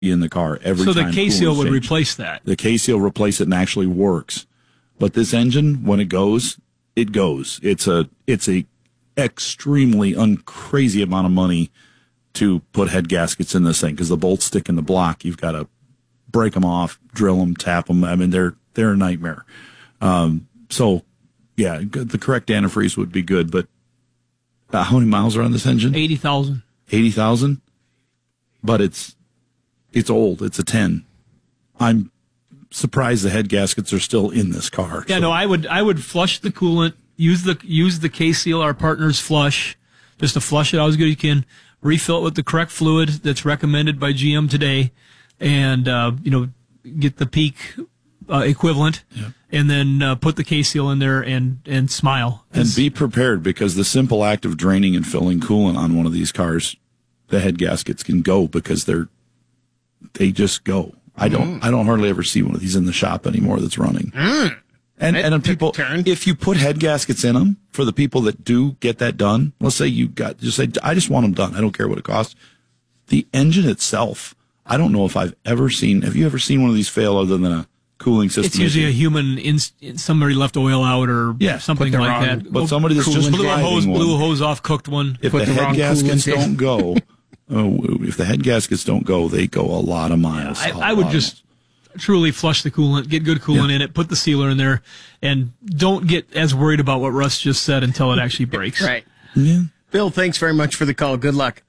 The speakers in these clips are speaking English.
in the car every time. So the K-Seal would change. replace that. The K-Seal replace it and actually works. But this engine, when it goes, it goes. It's a extremely crazy amount of money to put head gaskets in this thing because the bolts stick in the block. You've got to break them off, drill them, tap them. I mean, they're a nightmare. So, yeah, the correct antifreeze would be good. But how many miles are on this engine? 80,000. 80,000? But it's old. It's a 10. I'm surprised the head gaskets are still in this car. Yeah, so. no, I would flush the coolant, use the K-Seal, our partner's flush, just to flush it out as good as you can, refill it with the correct fluid that's recommended by GM today, and get the peak equivalent, and then put the K-Seal in there and smile. And be prepared, because the simple act of draining and filling coolant on one of these cars, the head gaskets can go because they just go. I don't hardly ever see one of these in the shop anymore that's running. And people, if you put head gaskets in them, for the people that do get that done, let's say I just want them done. I don't care what it costs. The engine itself, I don't know if I've ever seen. Have you ever seen one of these fail other than a cooling system? It's usually a human. Somebody left oil out or something like that. But somebody that's just blew a hose off, cooked one. If the head gaskets don't go, if the head gaskets don't go, they go a lot of miles. I would just truly flush the coolant, get good coolant in it, put the sealer in there, and don't get as worried about what Russ just said until it actually breaks. Right. Yeah. Bill, thanks very much for the call. Good luck.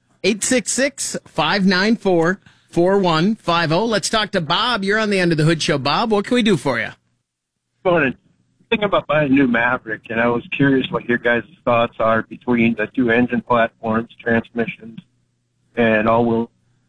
866-594-4150. Let's talk to Bob. You're on the Under the Hood Show. Bob, what can we do for you? Morning. Thinking about buying a new Maverick, and I was curious what your guys' thoughts are between the two engine platforms, transmissions, and all-wheel.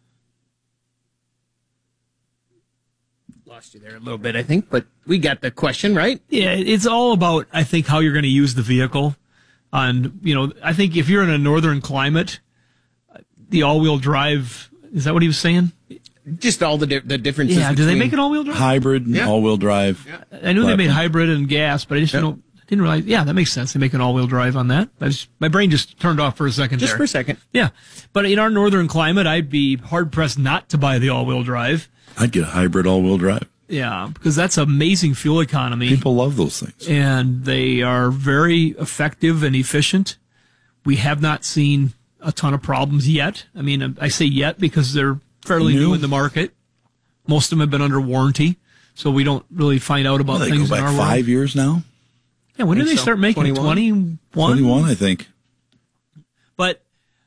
Lost you there a little bit, I think, but we got the question, right? Yeah, it's all about, I think, how you're going to use the vehicle. And, I think if you're in a northern climate, the all-wheel drive, is that what he was saying? Just all the differences. Yeah, do they make an all-wheel drive? Hybrid, all-wheel drive. Yeah. I knew they made hybrid and gas, but I just didn't realize. Yeah, that makes sense. They make an all-wheel drive on that. My brain just turned off for a second Just for a second. Yeah. But in our northern climate, I'd be hard-pressed not to buy the all-wheel drive. I'd get a hybrid all-wheel drive. Yeah, because that's amazing fuel economy. People love those things. And they are very effective and efficient. We have not seen a ton of problems yet. I mean, I say yet because they're fairly new in the market. Most of them have been under warranty, so we don't really find out about things go back in our 5 years now? Yeah, when did they start making 21? 21, I think. But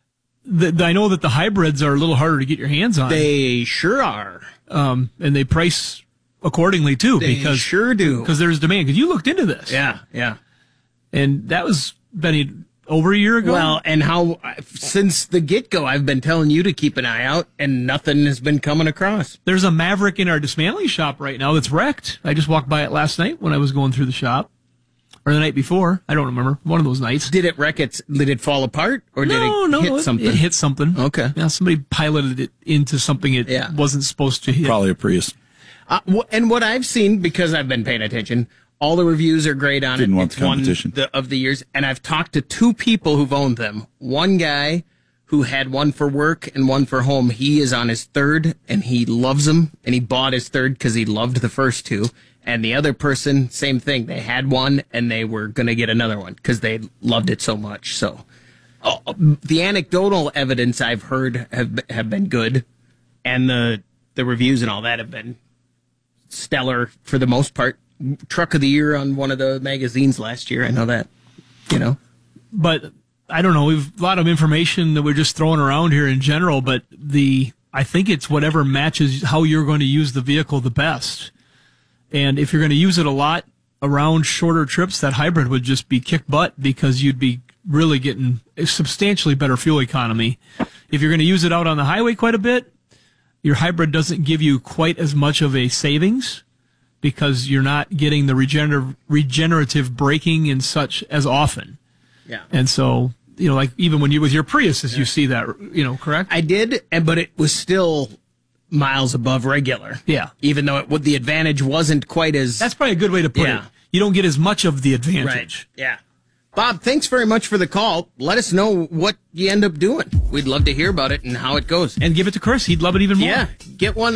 I know that the hybrids are a little harder to get your hands on. They sure are. And they price accordingly, too. They sure do. Because there's demand. Because you looked into this. Yeah. And that was, Benny, over a year ago? Well, and since the get-go, I've been telling you to keep an eye out, and nothing has been coming across. There's a Maverick in our dismantling shop right now that's wrecked. I just walked by it last night when I was going through the shop. Or the night before. I don't remember. One of those nights. Did it wreck did it fall apart? Or did it hit something? It hit something. Okay. Yeah, somebody piloted it into something it wasn't supposed to hit. Probably a Prius. And what I've seen, because I've been paying attention, all the reviews are great on it. Didn't want the competition. Of the years. And I've talked to two people who've owned them. One guy who had one for work and one for home. He is on his third, and he loves them. And he bought his third because he loved the first two. And the other person, same thing. They had one, and they were going to get another one because they loved it so much. So the anecdotal evidence I've heard have been good, and the reviews and all that have been stellar for the most part. Truck of the year on one of the magazines last year. I know that, But I don't know. We've a lot of information that we're just throwing around here in general, but I think it's whatever matches how you're going to use the vehicle the best. And if you're going to use it a lot around shorter trips, that hybrid would just be kick butt because you'd be really getting a substantially better fuel economy. If you're going to use it out on the highway quite a bit, your hybrid doesn't give you quite as much of a savings because you're not getting the regenerative braking and such as often. Yeah. And so, like even when you with your Priuses, you see that, correct? I did, but it was still miles above regular. Yeah. Even though the advantage wasn't quite as... That's probably a good way to put it. You don't get as much of the advantage. Right. Yeah. Bob, thanks very much for the call. Let us know what you end up doing. We'd love to hear about it and how it goes. And give it to Chris. He'd love it even more. Yeah, get one